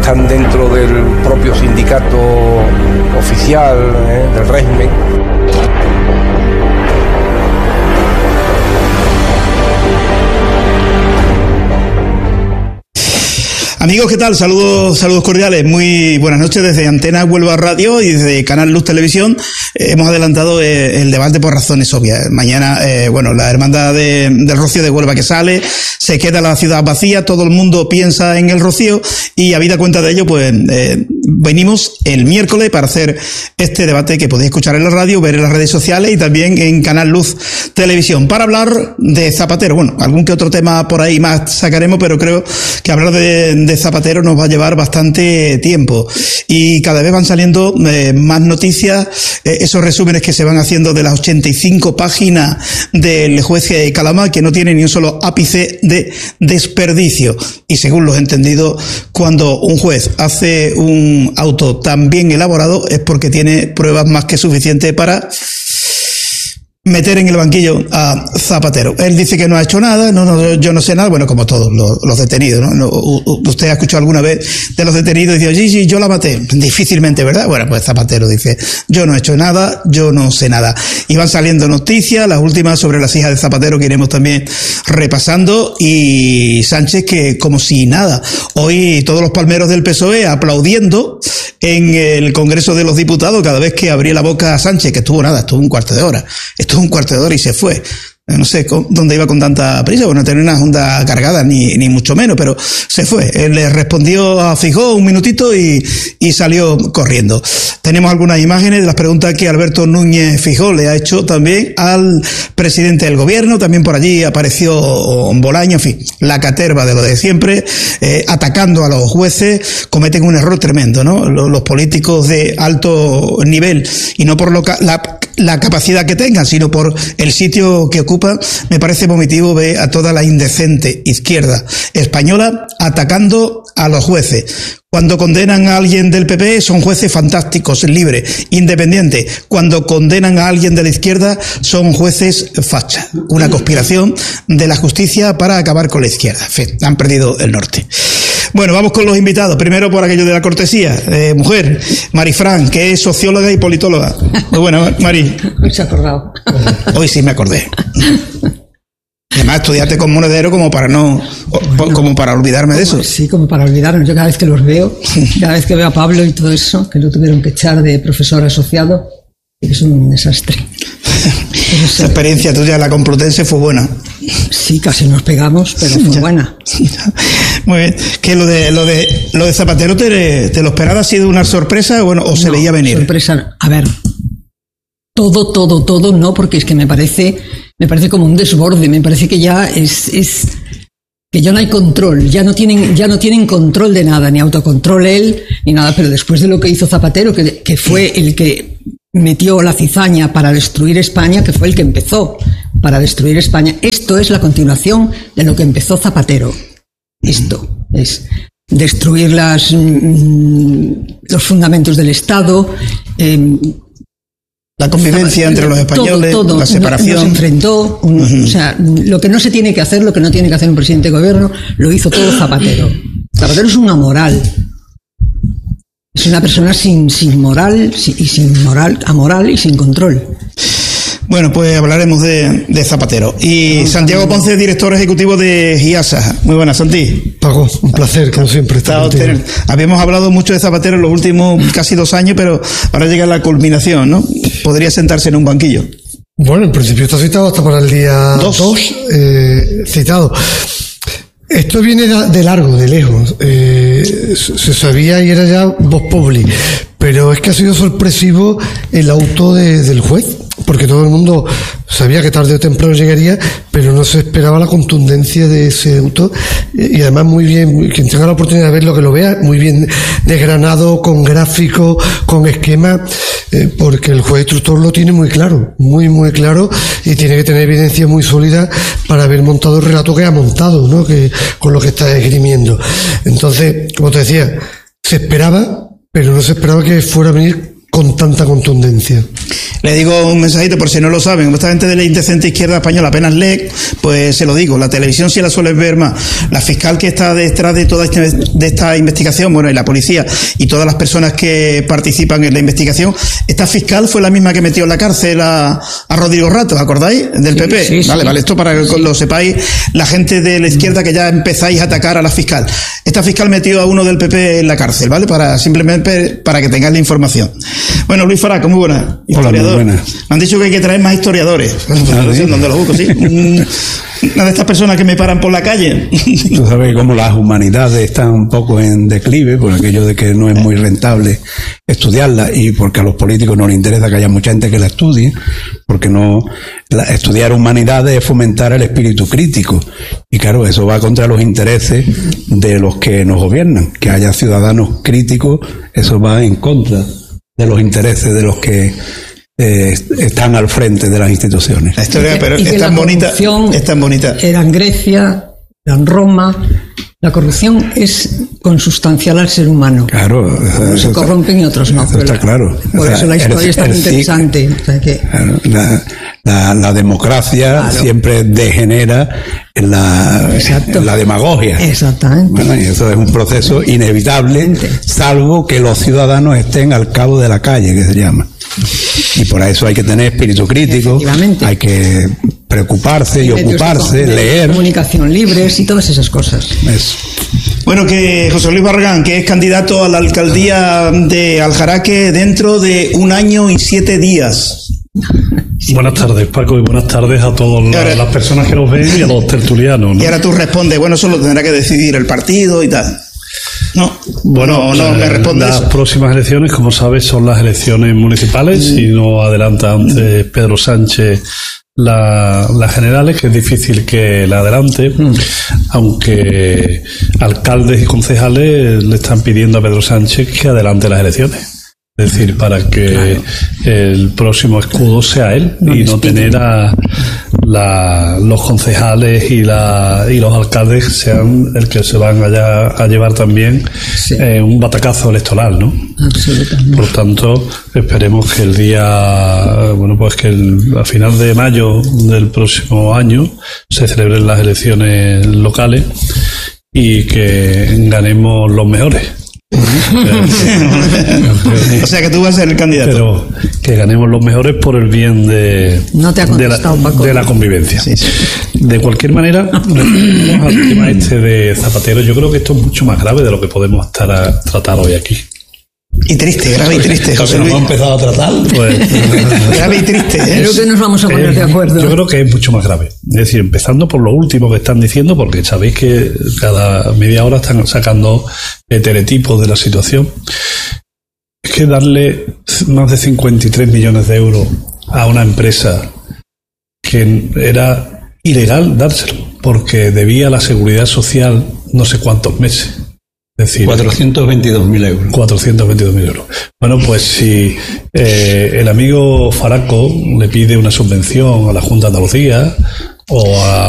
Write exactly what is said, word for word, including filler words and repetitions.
están dentro del propio sindicato oficial eh, del régimen. Amigos, ¿qué tal? Saludos, saludos cordiales. Muy buenas noches desde Antena Huelva Radio y desde Canal Luz Televisión. Eh, hemos adelantado eh, el debate por razones obvias. Mañana, eh, bueno, la hermandad de, del Rocío de Huelva que sale, se queda la ciudad vacía, todo el mundo piensa en el Rocío y habida cuenta de ello, pues eh, venimos el miércoles para hacer este debate que podéis escuchar en la radio, ver en las redes sociales y también en Canal Luz Televisión para hablar de Zapatero. Bueno, algún que otro tema por ahí más sacaremos, pero creo que hablar de, de Zapatero nos va a llevar bastante tiempo y cada vez van saliendo eh, más noticias, eh, esos resúmenes que se van haciendo de las ochenta y cinco páginas del juez Calamar, que no tiene ni un solo ápice de desperdicio. Y según los entendidos, cuando un juez hace un auto tan bien elaborado es porque tiene pruebas más que suficientes para meter en el banquillo a Zapatero. Él dice que no ha hecho nada, no, no, yo no sé nada, bueno, como todos los, los detenidos, ¿no? no ¿Usted ha escuchado alguna vez de los detenidos y dice, sí, sí, yo la maté? Difícilmente, ¿verdad? Bueno, pues Zapatero dice, yo no he hecho nada, yo no sé nada. Y van saliendo noticias, las últimas sobre las hijas de Zapatero que iremos también repasando, y Sánchez que como si nada. Hoy todos los palmeros del P S O E aplaudiendo en el Congreso de los Diputados cada vez que abría la boca a Sánchez, que estuvo nada, estuvo un cuarto de hora. Estuvo un cuarto de hora y se fue. No sé dónde iba con tanta prisa, bueno, no tenía una agenda cargada, ni, ni mucho menos, pero se fue. Él le respondió a Feijóo un minutito y, y salió corriendo. Tenemos algunas imágenes de las preguntas que Alberto Núñez Feijóo le ha hecho también al presidente del gobierno. También por allí apareció Bolaño, en fin, la caterva de lo de siempre, eh, atacando a los jueces. Cometen un error tremendo, ¿no? Los, los políticos de alto nivel, y no por lo ca- la, la capacidad que tengan, sino por el sitio que ocupan. Me parece vomitivo ver a toda la indecente izquierda española atacando a los jueces. Cuando condenan a alguien del P P son jueces fantásticos, libres, independientes. Cuando condenan a alguien de la izquierda son jueces fachas. Una conspiración de la justicia para acabar con la izquierda. En fin, han perdido el norte. Bueno, vamos con los invitados. Primero, por aquello de la cortesía. Eh, mujer, Marifran, que es socióloga y politóloga. Muy buena, Mari. Hoy se ha acordado. Hoy sí me acordé. Además, estudiaste con Monedero como para no, bueno, como para olvidarme de eso. Sí, como para olvidarme. Yo cada vez que los veo, cada vez que veo a Pablo y todo eso, que lo tuvieron que echar de profesor asociado, es un desastre. Esa experiencia tuya en la Complutense fue buena. Sí, casi nos pegamos, pero fue ya, buena. Ya. Muy bien. Que lo de lo de lo de Zapatero te, te lo esperaba, ha sido una sorpresa, bueno, o no, se veía venir. Sorpresa. A ver, todo, todo, todo, no, porque es que me parece, me parece como un desborde. Me parece que ya es, es que ya no hay control, ya no tienen, ya no tienen control de nada, ni autocontrol él, ni nada. Pero después de lo que hizo Zapatero, que, que fue el que metió la cizaña para destruir España, que fue el que empezó para destruir España. Esto es la continuación de lo que empezó Zapatero. Esto es destruir las, mm, los fundamentos del Estado, eh, la convivencia entre los españoles, todo, todo. La separación. Nos enfrentó, un, uh-huh. O sea, lo que no se tiene que hacer, lo que no tiene que hacer un presidente de gobierno, lo hizo todo Zapatero. Zapatero es una moral. Es una persona sin, sin moral, y sin moral, amoral y sin control. Bueno, pues hablaremos de, de Zapatero. Y Santiago Ponce, director ejecutivo de GIASA. Muy buenas, Santi. Paco, un placer, como siempre, estar contigo. Habíamos hablado mucho de Zapatero en los últimos casi dos años, pero ahora llega la culminación, ¿no? Podría sentarse en un banquillo. Bueno, en principio está citado hasta para el día dos, eh, citado. Esto viene de largo, de lejos. Eh, se sabía y era ya vox populi. Pero es que ha sido sorpresivo el auto de, del juez, porque todo el mundo sabía que tarde o temprano llegaría, pero no se esperaba la contundencia de ese auto. Y además muy bien, quien tenga la oportunidad de verlo, que lo vea, muy bien desgranado, con gráficos, con esquemas, eh, porque el juez instructor lo tiene muy claro, muy muy claro, y tiene que tener evidencia muy sólida para haber montado el relato que ha montado, ¿no? Que con lo que está esgrimiendo. Entonces, como te decía, se esperaba, pero no se esperaba que fuera a venir con tanta contundencia. Le digo un mensajito por si no lo saben, como esta gente de la indecente izquierda española apenas lee, pues se lo digo, la televisión sí la sueles ver más. La fiscal que está detrás de toda esta, de esta investigación, bueno, y la policía y todas las personas que participan en la investigación, esta fiscal fue la misma que metió en la cárcel a, a Rodrigo Rato, ¿acordáis? Del P P. Sí, sí, vale, sí. Vale, esto para que sí. lo sepáis, la gente de la izquierda que ya empezáis a atacar a la fiscal. Esta fiscal metió a uno del P P en la cárcel, ¿vale? Para simplemente para que tengáis la información. Bueno, Luis Faraco, muy buenas. Historiador. Hola, muy buenas. Me han dicho que hay que traer más historiadores. Ah, ¿sí? ¿Dónde los busco? Sí. Una de estas personas que me paran por la calle. Tú sabes cómo las humanidades están un poco en declive por aquello de que no es muy rentable estudiarla y porque a los políticos no les interesa que haya mucha gente que la estudie, porque no la, estudiar humanidades es fomentar el espíritu crítico y claro, eso va contra los intereses de los que nos gobiernan. Que haya ciudadanos críticos, eso va en contra de los intereses de los que Eh, están al frente de las instituciones. La historia, pero es tan bonita, es tan bonita. Era en Grecia, era en Roma. La corrupción es consustancial al ser humano. Claro, unos se corrompen y otros no. Eso está claro. Por o sea, eso la historia el, es tan el, interesante. O sea que... claro, la, la, la democracia claro. siempre degenera en la, en la demagogia. Exactamente. Bueno, y eso es un proceso inevitable, salvo que los ciudadanos estén al cabo de la calle, que se llama. Y por eso hay que tener espíritu crítico, hay que preocuparse y ocuparse, leer. Comunicación libres y todas esas cosas. Eso. Bueno, que José Luis Barragán, que es candidato a la alcaldía de Aljaraque dentro de un año y siete días. Buenas tardes, Paco, y buenas tardes a todas la, las personas que nos ven y a los tertulianos, ¿no? Y ahora tú respondes, bueno, eso lo tendrá que decidir el partido y tal. No, bueno, no, no me respondes. Las próximas elecciones, como sabes, son las elecciones municipales mm. y no adelanta antes Pedro Sánchez la, las generales, que es difícil que la adelante, mm. aunque alcaldes y concejales le están pidiendo a Pedro Sánchez que adelante las elecciones. Es decir, para que claro. el próximo escudo sea él no y no tener a la, los concejales y, la, y los alcaldes sean el que se van allá a llevar también sí. eh, un batacazo electoral, ¿no? Absolutamente. Por tanto, esperemos que el día, bueno, pues que el, a final de mayo del próximo año se celebren las elecciones locales y que ganemos los mejores. O sea que tú vas a ser el candidato. Pero que ganemos los mejores por el bien de, no te ha de, la, de la convivencia. Sí, sí. De cualquier manera, vamos al tema este de Zapatero. Yo creo que esto es mucho más grave de lo que podemos estar a tratar hoy aquí. Y triste, grave y triste, José Luis. ¿Hemos empezado a tratar? Pues, grave y triste. ¿eh? Creo que nos vamos a poner es, de acuerdo. Yo creo que es mucho más grave. Es decir, empezando por lo último que están diciendo, porque sabéis que cada media hora están sacando eh, teletipos de la situación. Es que darle más de cincuenta y tres millones de euros a una empresa que era ilegal dárselo, porque debía a la Seguridad Social no sé cuántos meses. Es decir, cuatrocientos veintidós mil euros. cuatrocientos veintidós mil euros. Bueno, pues si eh, el amigo Faraco le pide una subvención a la Junta de Andalucía o a